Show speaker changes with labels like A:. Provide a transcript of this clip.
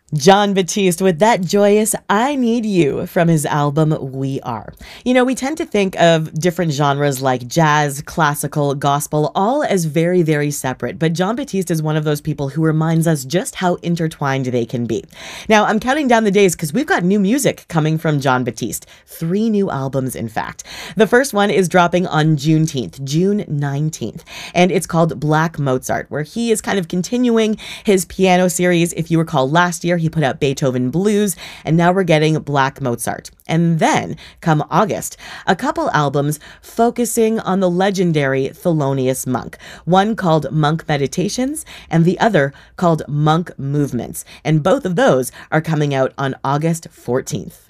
A: Jon Batiste with that joyous I Need You from his album We Are. You know, we tend to think of different genres like jazz, classical, gospel, all as very, very separate, but Jon Batiste is one of those people who reminds us just how intertwined they can be. Now, I'm counting down the days because we've got new music coming from Jon Batiste. 3 new albums, in fact. The first one is dropping on Juneteenth, June 19th, and it's called Black Mozart, where he is kind of continuing his piano series. If you recall, last year he put out Beethoven Blues, and now we're getting Black Mozart. And then, come August, a couple albums focusing on the legendary Thelonious Monk, one called Monk Meditations and the other called Monk Movements. And both of those are coming out on August 14th.